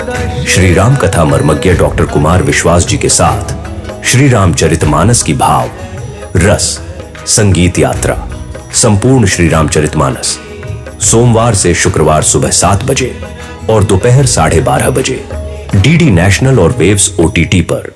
श्री राम कथा मर्मज्ञ डॉक्टर कुमार विश्वास जी के साथ श्री रामचरितमानस की भाव रस संगीत यात्रा संपूर्ण श्री रामचरितमानस सोमवार से शुक्रवार सुबह 7 बजे और दोपहर 12:30 बजे डीडी नेशनल और वेव्स OTT पर।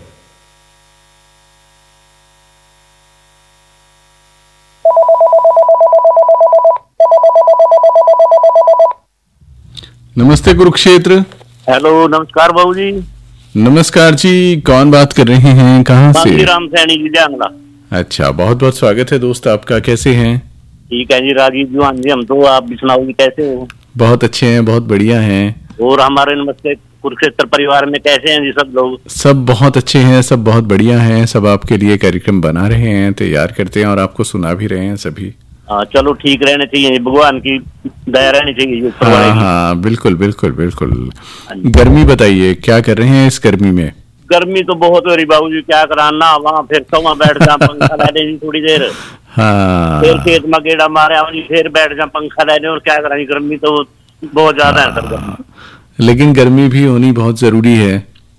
नमस्ते कुरुक्षेत्र। हेलो, नमस्कार बाबू जी। नमस्कार जी, कौन बात कर रहे हैं, कहाँ से? राम सैनी जी जांगला। अच्छा, बहुत बहुत स्वागत है दोस्त आपका। कैसे हैं? ठीक है जी राजीव जी। हम तो, आप भी सुनाओ जी, कैसे हो? बहुत अच्छे हैं, बहुत बढ़िया हैं। और हमारे नमस्ते कुरुक्षेत्र परिवार में कैसे हैं जी सब लोग? सब बहुत अच्छे हैं, सब बहुत बढ़िया हैं। सब आपके लिए कार्यक्रम बना रहे हैं, तैयार करते हैं और आपको सुना भी रहे हैं सभी। चलो, ठीक रहने चाहिए, भगवान की दया रहनी चाहिए। हाँ, बिल्कुल बिल्कुल बिल्कुल। गर्मी बताइए, क्या कर रहे हैं इस गर्मी में? गर्मी तो बहुत हो रही बाबू जी, क्या कराना, वहाँ फिर वहाँ बैठ जा, पंखा ले जी थोड़ी देर। हाँ, फिर खेत में गेड़ा मारे, फिर बैठ जा पंखा लेने, और क्या करानी, गर्मी तो बहुत ज्यादा है सर। लेकिन गर्मी भी होनी बहुत जरूरी है।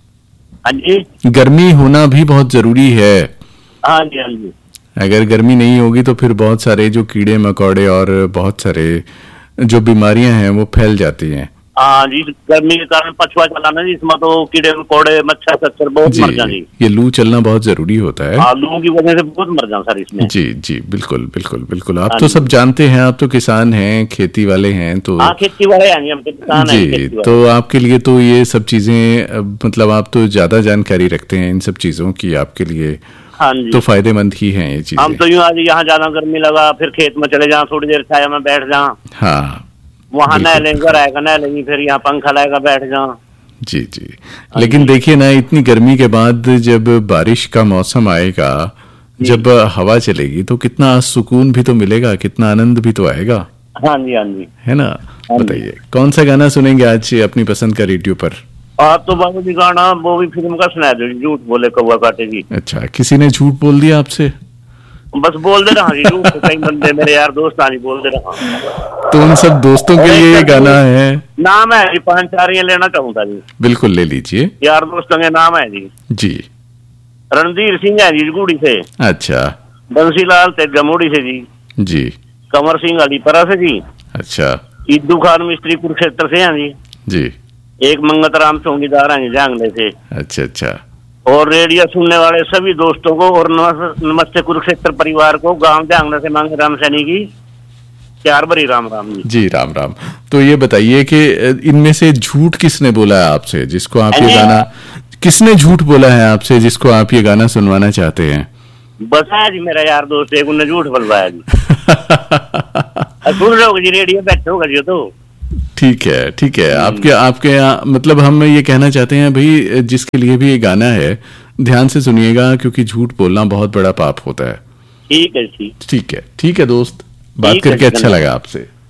हाँ जी, गर्मी होना भी बहुत जरूरी है। हाँ जी, हाँ जी। अगर गर्मी नहीं होगी तो फिर बहुत सारे जो कीड़े मकोड़े और बहुत सारे जो बीमारियां हैं वो फैल जाती हैं। हाँ जी, गर्मी के कारण पछुआ चलाना जी, इसमें तो कीड़े मकोड़े मच्छर सच्छर बहुत मर जाए। ये लू चलना बहुत जरूरी होता है। लू की वजह से बहुत मर जाए सर इसमें। जी जी, बिल्कुल बिल्कुल बिल्कुल। आप तो सब जानते हैं, आप तो किसान हैं, खेती वाले हैं, तो खेती वाले हैं, हम किसान हैं। जी, तो आपके लिए तो ये सब चीजें, मतलब आप तो ज्यादा जानकारी रखते हैं इन सब चीजों की, आपके लिए हाँ जी, तो फायदेमंद ही हैं ये चीजें। हम तो यूँ आज यहाँ ज्यादा गर्मी लगा, फिर खेत में चले जाए, थोड़ी देर छाया में बैठ जा, हाँ, वहाँ नह लेंगे, घर आएगा नह लेंगे, फिर यहाँ पंखा लाएगा, बैठ जा। जी जी। लेकिन देखिए ना, इतनी गर्मी के बाद जब बारिश का मौसम आएगा, जब हवा चलेगी, तो कितना सुकून भी तो मिलेगा, कितना आनंद भी तो आएगा। हाँ जी, हाँ जी, है ना? बताइए, कौन सा गाना सुनेंगे आज अपनी पसंद का रेडियो पर? तो बाबू जी गाना वो भी फिल्म का सुना दो, झूठ बोले कौवा काटे जी। अच्छा, किसी ने झूठ बोल दिया आपसे? बस बोल दे रहा जी, झूठ तो कई बंदे मेरे यार दोस्त आज बोल दे रहा। तो उन सब दोस्तों के लिए ये गाना है। नाम है जी, 5-4 ये लेना चाहूंगा जी। बिल्कुल, ले लीजिए। यार दोस्तों के नाम है जी। जी। रणधीर सिंह है जी गुड़ी से। अच्छा। बंसीलाल ते जमुड़ी से जी। जी। कंवर सिंह अलीपरा से जी। अच्छा। इद्दू खान मिस्त्री कुरुक्षेत्र से हैं जी। जी। एक मंगत राम चौकीदार हैं जांगले से। अच्छा अच्छा। और रेडियो सुनने वाले सभी दोस्तों को और नमस्ते कुरुक्षेत्र परिवार को, गांव जांगले से मांगे राम सैनी की प्यार भरी राम राम जी। जी, राम राम। तो ये बताइए कि इनमें से झूठ किसने बोला है आपसे, जिसको आप ये गाना, किसने झूठ बोला है आपसे जिसको आप ये गाना सुनवाना चाहते हैं? बस आज मेरा यार दोस्त एक उन्हें झूठ बोलवाया जी। सुन रहे हो जी, रेडियो बैठे होगा जी। तो ठीक है, ठीक है। आपके यहाँ, मतलब हम ये कहना चाहते हैं भाई, जिसके लिए भी ये गाना है, ध्यान से सुनिएगा, क्योंकि झूठ बोलना बहुत बड़ा पाप होता है। ठीक है, ठीक है, ठीक है दोस्त, बात करके अच्छा लगा आपसे।